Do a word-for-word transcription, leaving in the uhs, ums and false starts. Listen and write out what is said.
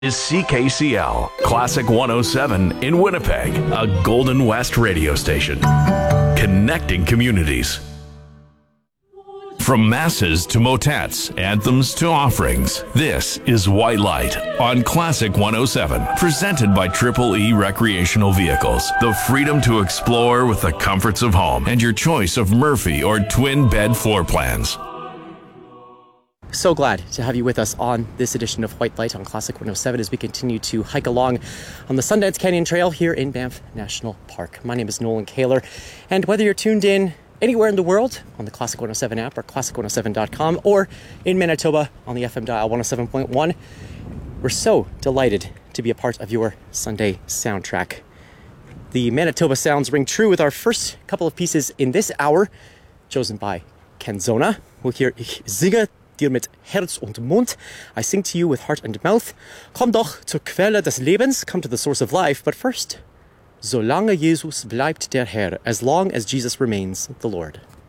Is C K C L, Classic one oh seven in Winnipeg, a Golden West radio station. Connecting communities. From masses to motets, anthems to offerings, this is White Light on Classic one oh seven, presented by Triple E Recreational Vehicles. The freedom to explore with the comforts of home and your choice of Murphy or twin bed floor plans. So glad to have you with us on this edition of White Light on Classic one oh seven as we continue to hike along on the Sundance Canyon Trail here in Banff National Park. My name is Nolan Kaler, and whether you're tuned in anywhere in the world on the Classic one oh seven app or classic one oh seven dot com or in Manitoba on the F M dial one oh seven point one, we're so delighted to be a part of your Sunday soundtrack. The Manitoba sounds ring true with our first couple of pieces in this hour, chosen by Kenzona. We'll hear Ich singe dir mit Herz und Mund. I sing to you with heart and mouth. Komm doch zur Quelle des Lebens, come to the source of life. But first, solange Jesus bleibt der Herr, as long as Jesus remains the Lord.